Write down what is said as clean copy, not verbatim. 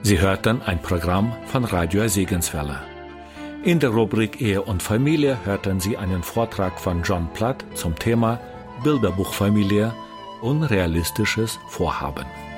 Sie hörten ein Programm von Radio Segenswelle. In der Rubrik Ehe und Familie hörten Sie einen Vortrag von John Platt zum Thema Bilderbuchfamilie, unrealistisches Vorhaben.